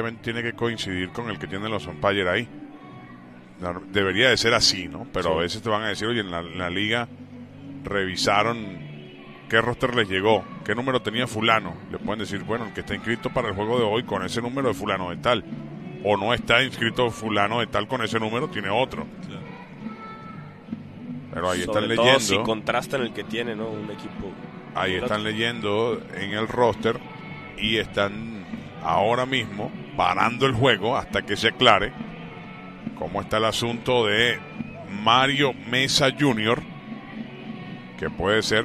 obviamente tiene que coincidir con el que tienen los umpires ahí. Debería de ser así, ¿no? Pero a veces te van a decir, oye, en la liga revisaron qué roster les llegó, qué número tenía fulano. Le pueden decir, bueno, el que está inscrito para el juego de hoy con ese número de fulano de tal, o no está inscrito fulano de tal con ese número, tiene otro. Claro. Pero ahí sobre están todo leyendo, si contrastan el que tiene, ¿no? Un equipo. Ahí están leyendo en el roster y están ahora mismo parando el juego hasta que se aclare cómo está el asunto de Mario Mesa Jr., que puede ser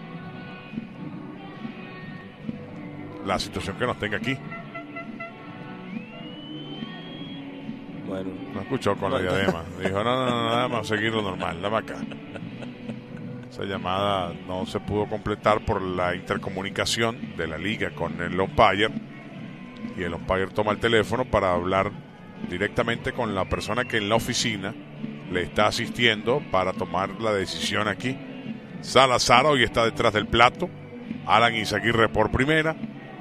la situación que nos tenga aquí. Bueno, no escuchó con la diadema. Dijo, no, vamos a seguir lo normal, dame acá. Esa llamada no se pudo completar por la intercomunicación de la liga con el umpire, y el umpire toma el teléfono para hablar directamente con la persona que en la oficina le está asistiendo para tomar la decisión aquí. Salazar hoy está detrás del plato, Alan Izaguirre por primera,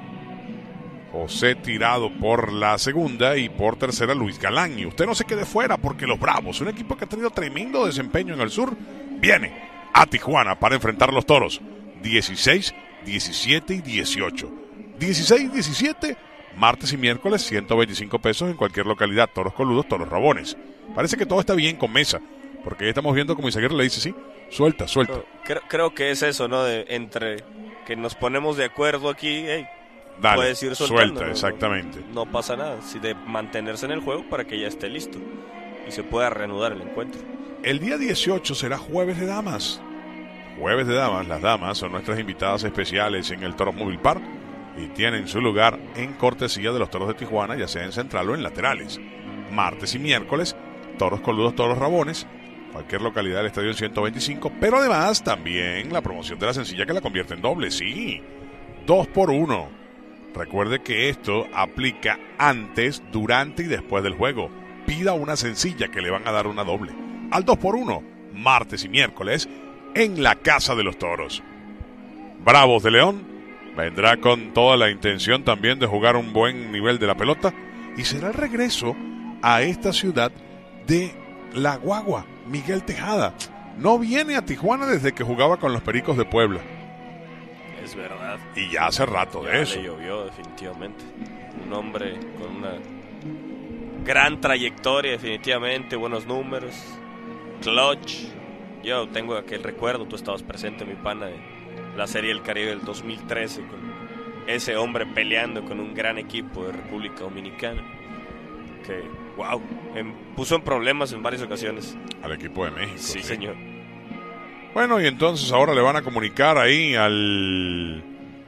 José Tirado por la segunda y por tercera Luis Galán. Y usted no se quede fuera, porque los Bravos, un equipo que ha tenido tremendo desempeño en el sur, viene a Tijuana para enfrentar a los Toros 16, 17 y 18. 16, 17, martes y miércoles, 125 pesos en cualquier localidad. Toros coludos, toros rabones. Parece que todo está bien con Mesa, porque ya estamos viendo como Izaguirre le dice, sí, suelta. Creo que es eso, ¿no? Entre que nos ponemos de acuerdo aquí, hey, dale, puedes ir soltando, suelta, exactamente. No pasa nada, si de mantenerse en el juego para que ya esté listo y se pueda reanudar el encuentro. El día 18 será Jueves de Damas. Jueves de Damas, las damas son nuestras invitadas especiales en el Toros Mobile Park y tienen su lugar en cortesía de los Toros de Tijuana, ya sea en central o en laterales. Martes y miércoles, toros coludos, toros rabones, cualquier localidad del estadio 125, pero además también la promoción de la sencilla que la convierte en doble, sí, 2x1. Recuerde que esto aplica antes, durante y después del juego. Pida una sencilla que le van a dar una doble. Al 2x1, martes y miércoles, en la Casa de los Toros. Bravos de León vendrá con toda la intención también de jugar un buen nivel de la pelota, y será el regreso a esta ciudad de la guagua, Miguel Tejada. No viene a Tijuana desde que jugaba con los Pericos de Puebla. Es verdad. Y ya hace rato de eso. Le llovió definitivamente. Un hombre con una gran trayectoria definitivamente, buenos números, clutch. Yo tengo aquel recuerdo, tú estabas presente, mi pana, de la Serie del Caribe del 2013, con ese hombre peleando con un gran equipo de República Dominicana que, wow, puso en problemas en varias ocasiones al equipo de México. Sí, señor. Bueno, y entonces ahora le van a comunicar ahí al...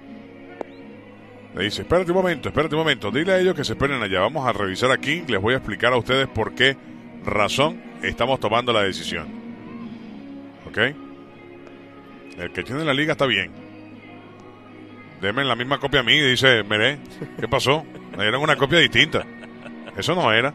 Le dice, espérate un momento, dile a ellos que se esperen allá, vamos a revisar aquí, les voy a explicar a ustedes por qué razón estamos tomando la decisión. ¿Ok? El que tiene la liga está bien. Deme la misma copia a mí, dice, mire, ¿qué pasó? Me dieron una copia distinta. Eso no era.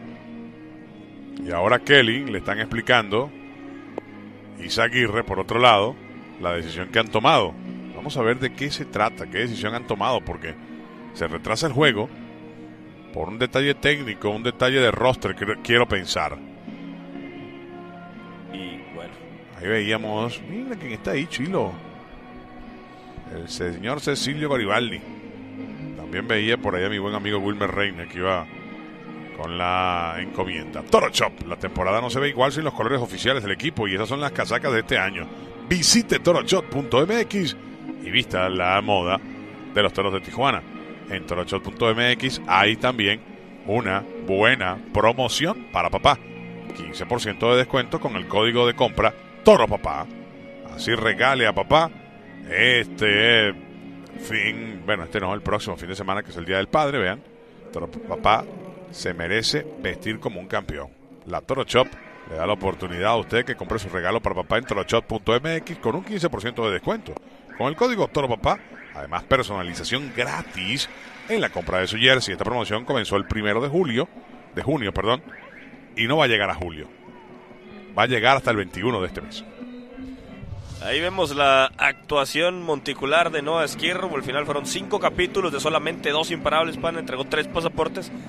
Y ahora Kelly le están explicando, Izaguirre, por otro lado, la decisión que han tomado. Vamos a ver de qué se trata, qué decisión han tomado, porque se retrasa el juego por un detalle técnico, un detalle de roster, quiero pensar. Y bueno, ahí veíamos, mira quién está ahí, Chilo, el señor Cecilio Garibaldi. También veía por ahí a mi buen amigo Wilmer Reina, que iba con la encomienda. Toro Shop, la temporada no se ve igual sin los colores oficiales del equipo, y esas son las casacas de este año. Visite toroshop.mx y vista la moda de los Toros de Tijuana. En toroshop.mx hay también una buena promoción para papá. 15% de descuento con el código de compra Toro Papá. Así regale a papá el próximo fin de semana, que es el Día del Padre. Vean, Toro Papá se merece vestir como un campeón. La Toro Shop le da la oportunidad a usted que compre su regalo para papá en toroshop.mx con un 15% de descuento. Con el código Toro Papá, además personalización gratis en la compra de su jersey. Esta promoción comenzó el 1 de junio, y no va a llegar a julio. Va a llegar hasta el 21 de este mes. Ahí vemos la actuación monticular de Noah Esquirro. Al final fueron 5 capítulos de solamente 2 imparables. Pan entregó 3 pasaportes.